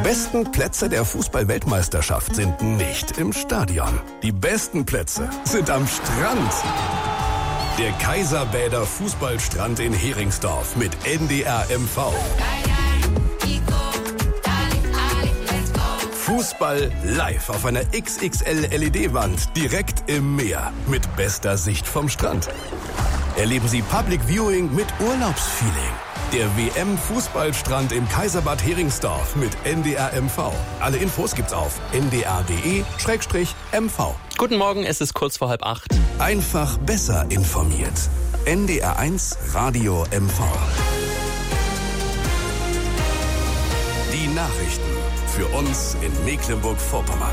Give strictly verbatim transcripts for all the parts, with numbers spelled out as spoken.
besten Plätze der Fußball-Weltmeisterschaft sind nicht im Stadion. Die besten Plätze sind am Strand. Der Kaiserbäder Fußballstrand in Heringsdorf mit N D R M V. Fußball live auf einer X X L-L E D-Wand direkt im Meer mit bester Sicht vom Strand. Erleben Sie Public Viewing mit Urlaubsfeeling. Der W M-Fußballstrand im Kaiserbad Heringsdorf mit N D R M V. Alle Infos gibt's auf n d r punkt d e slash m v. Guten Morgen, es ist kurz vor halb acht. Einfach besser informiert. N D R eins Radio M V. Die Nachrichten für uns in Mecklenburg-Vorpommern.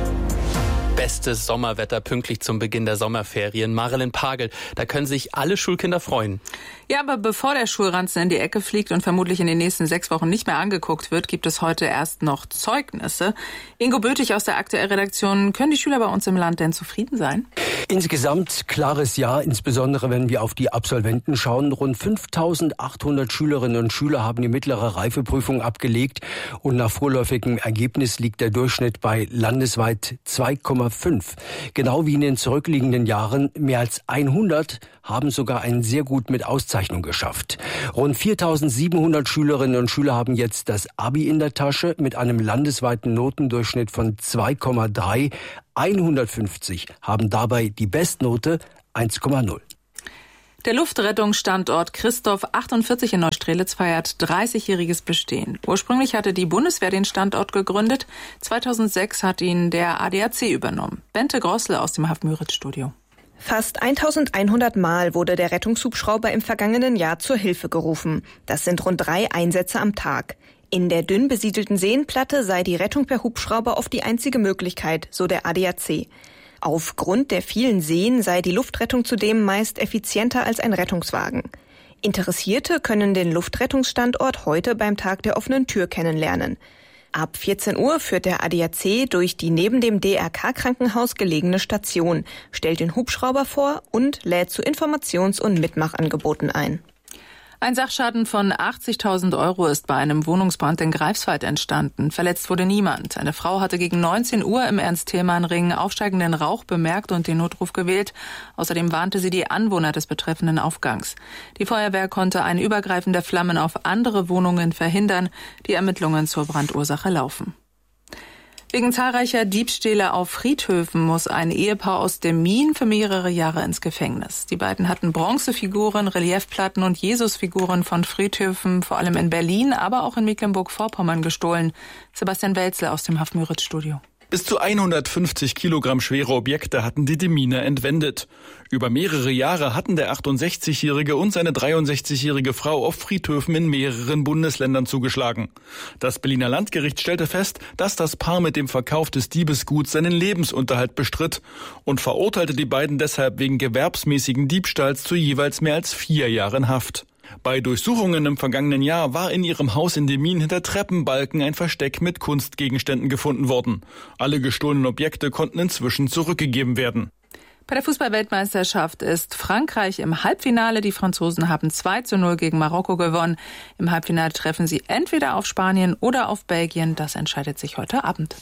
Bestes Sommerwetter pünktlich zum Beginn der Sommerferien. Marilyn Pagel, da können sich alle Schulkinder freuen. Ja, aber bevor der Schulranzen in die Ecke fliegt und vermutlich in den nächsten sechs Wochen nicht mehr angeguckt wird, gibt es heute erst noch Zeugnisse. Ingo Bötig aus der Aktuell-Redaktion, können die Schüler bei uns im Land denn zufrieden sein? Insgesamt klares Ja, insbesondere wenn wir auf die Absolventen schauen. Rund fünftausendachthundert Schülerinnen und Schüler haben die mittlere Reifeprüfung abgelegt und nach vorläufigem Ergebnis liegt der Durchschnitt bei landesweit zwei Komma fünf. Genau wie in den zurückliegenden Jahren, mehr als hundert haben sogar einen sehr gut mit Auszeichnung geschafft. Rund viertausendsiebenhundert Schülerinnen und Schüler haben jetzt das Abi in der Tasche mit einem landesweiten Notendurchschnitt von zwei Komma drei. hundertfünfzig haben dabei die Bestnote eins Komma null. Der Luftrettungsstandort Christoph achtundvierzig in Neustrelitz feiert dreißigjähriges Bestehen. Ursprünglich hatte die Bundeswehr den Standort gegründet. zweitausendsechs hat ihn der A D A C übernommen. Bente Grossle aus dem Haff-Müritz-Studio. Fast eintausendeinhundert Mal wurde der Rettungshubschrauber im vergangenen Jahr zur Hilfe gerufen. Das sind rund drei Einsätze am Tag. In der dünn besiedelten Seenplatte sei die Rettung per Hubschrauber oft die einzige Möglichkeit, so der A D A C. Aufgrund der vielen Seen sei die Luftrettung zudem meist effizienter als ein Rettungswagen. Interessierte können den Luftrettungsstandort heute beim Tag der offenen Tür kennenlernen. Ab vierzehn Uhr führt der A D A C durch die neben dem D R K-Krankenhaus gelegene Station, stellt den Hubschrauber vor und lädt zu Informations- und Mitmachangeboten ein. Ein Sachschaden von achtzigtausend Euro ist bei einem Wohnungsbrand in Greifswald entstanden. Verletzt wurde niemand. Eine Frau hatte gegen neunzehn Uhr im Ernst-Thälmann-Ring aufsteigenden Rauch bemerkt und den Notruf gewählt. Außerdem warnte sie die Anwohner des betreffenden Aufgangs. Die Feuerwehr konnte ein Übergreifen der Flammen auf andere Wohnungen verhindern. Die Ermittlungen zur Brandursache laufen. Wegen zahlreicher Diebstähle auf Friedhöfen muss ein Ehepaar aus Demmin für mehrere Jahre ins Gefängnis. Die beiden hatten Bronzefiguren, Reliefplatten und Jesusfiguren von Friedhöfen, vor allem in Berlin, aber auch in Mecklenburg-Vorpommern gestohlen. Sebastian Welzle aus dem Haff-Müritz-Studio. Bis zu hundertfünfzig Kilogramm schwere Objekte hatten die Deminer entwendet. Über mehrere Jahre hatten der achtundsechzigjährige und seine dreiundsechzigjährige Frau auf Friedhöfen in mehreren Bundesländern zugeschlagen. Das Berliner Landgericht stellte fest, dass das Paar mit dem Verkauf des Diebesguts seinen Lebensunterhalt bestritt und verurteilte die beiden deshalb wegen gewerbsmäßigen Diebstahls zu jeweils mehr als vier Jahren Haft. Bei Durchsuchungen im vergangenen Jahr war in ihrem Haus in Demmin hinter Treppenbalken ein Versteck mit Kunstgegenständen gefunden worden. Alle gestohlenen Objekte konnten inzwischen zurückgegeben werden. Bei der Fußball-Weltmeisterschaft ist Frankreich im Halbfinale. Die Franzosen haben zwei zu null gegen Marokko gewonnen. Im Halbfinale treffen sie entweder auf Spanien oder auf Belgien. Das entscheidet sich heute Abend.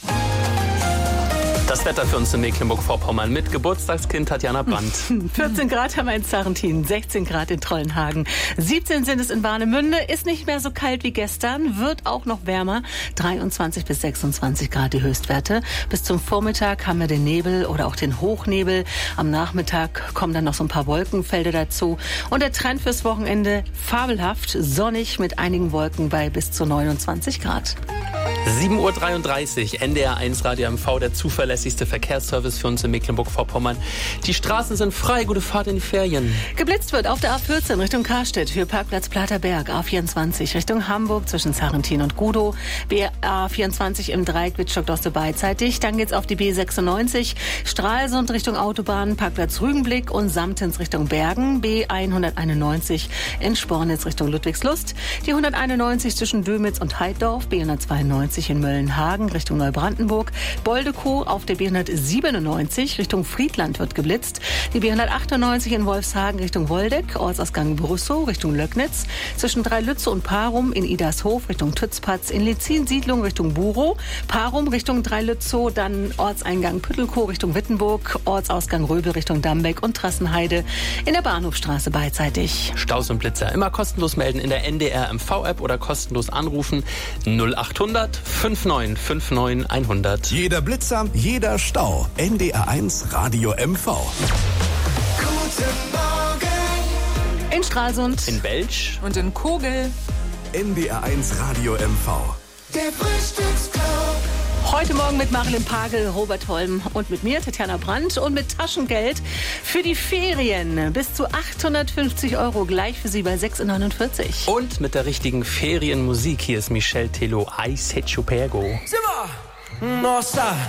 Das Wetter für uns in Mecklenburg-Vorpommern mit Geburtstagskind Tatjana Brandt. vierzehn Grad haben wir in Zarrentin, sechzehn Grad in Trollenhagen, siebzehn sind es in Warnemünde, ist nicht mehr so kalt wie gestern, wird auch noch wärmer, dreiundzwanzig bis sechsundzwanzig Grad die Höchstwerte. Bis zum Vormittag haben wir den Nebel oder auch den Hochnebel. Am Nachmittag kommen dann noch so ein paar Wolkenfelder dazu. Und der Trend fürs Wochenende fabelhaft, sonnig mit einigen Wolken bei bis zu neunundzwanzig Grad. sieben Uhr dreiunddreißig, N D R eins Radio M V, der zuverlässigste Verkehrsservice für uns in Mecklenburg-Vorpommern. Die Straßen sind frei, gute Fahrt in die Ferien. Geblitzt wird auf der A vierzehn Richtung Karstedt für Parkplatz Platerberg, A vierundzwanzig Richtung Hamburg zwischen Zarrentin und Gudow, B A vierundzwanzig im Dreieck Wittstock-Doste beidseitig. Dann geht's auf die B sechsundneunzig, Stralsund Richtung Autobahn, Parkplatz Rügenblick und Samtens Richtung Bergen, B hunderteinundneunzig in Spornitz Richtung Ludwigslust, die hunderteinundneunzig zwischen Dömitz und Heiddorf, B hundertzweiundneunzig hundertneunundneunzig in Möllenhagen Richtung Neubrandenburg. Boldekow auf der B hundertsiebenundneunzig Richtung Friedland wird geblitzt. Die B hundertachtundneunzig in Wolfshagen Richtung Woldeck, Ortsausgang Brüssow Richtung Löcknitz. Zwischen Dreilütze und Parum in Idarshof Richtung Tützpatz. In Lezin-Siedlung Richtung Burow. Parum Richtung Dreilützow, dann Ortseingang Püttelkow Richtung Wittenburg. Ortsausgang Röbel Richtung Dambeck und Trassenheide in der Bahnhofstraße beidseitig. Staus und Blitzer immer kostenlos melden in der N D R M V-App oder kostenlos anrufen null achthundert neunundfünfzig neunundfünfzig hundert. Jeder Blitzer, jeder Stau. N D R eins Radio M V. Guten Morgen. In Stralsund, In Belsch Und in Kogel. N D R eins Radio M V. Der Frühstücksclub. heute Morgen mit Marilyn Pagel, Robert Holm und mit mir, Tatjana Brandt, und mit Taschengeld für die Ferien. Bis zu achthundertfünfzig Euro gleich für Sie bei sechs neunundvierzig. Und mit der richtigen Ferienmusik. Hier ist Michel Tello, I Set You Pergo. Simmer! Nossa!